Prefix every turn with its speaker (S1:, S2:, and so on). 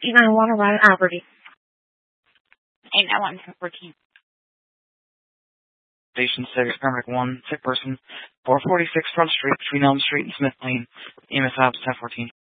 S1: E91 around Alberty.
S2: 891 1014.
S3: Station 6, paramedic 1, sick person, 446 Front Street between Elm Street and Smith Lane. EMS Ops 1014.